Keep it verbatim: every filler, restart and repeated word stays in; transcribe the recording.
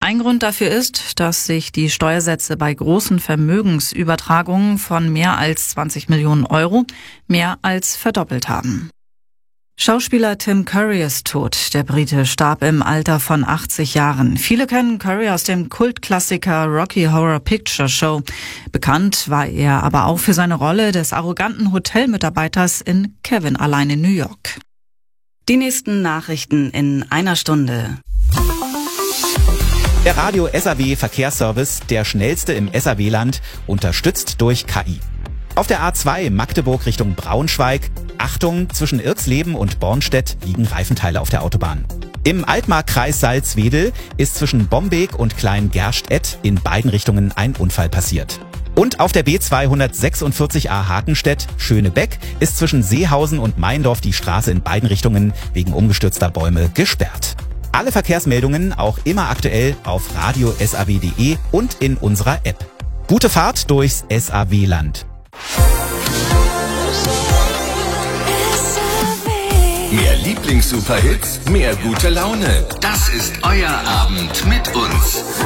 Ein Grund dafür ist, dass sich die Steuersätze bei großen Vermögensübertragungen von mehr als zwanzig Millionen Euro mehr als verdoppelt haben. Schauspieler Tim Curry ist tot. Der Brite starb im Alter von achtzig Jahren. Viele kennen Curry aus dem Kultklassiker Rocky Horror Picture Show. Bekannt war er aber auch für seine Rolle des arroganten Hotelmitarbeiters in Kevin allein in New York. Die nächsten Nachrichten in einer Stunde. Der Radio S A W Verkehrsservice, der schnellste im S A W-Land, unterstützt durch K I. Auf der A zwei Magdeburg Richtung Braunschweig, Achtung, zwischen Irxleben und Bornstedt liegen Reifenteile auf der Autobahn. Im Altmarkkreis Salzwedel ist zwischen Bombeek und Klein-Gerstett in beiden Richtungen ein Unfall passiert. Und auf der B zweihundertsechsundvierzig A Hakenstedt Schönebeck ist zwischen Seehausen und Meindorf die Straße in beiden Richtungen wegen umgestürzter Bäume gesperrt. Alle Verkehrsmeldungen auch immer aktuell auf radio punkt s a w punkt d e und in unserer App. Gute Fahrt durchs S A W-Land. Mehr Lieblings-Superhits, mehr gute Laune. Das ist euer Abend mit uns.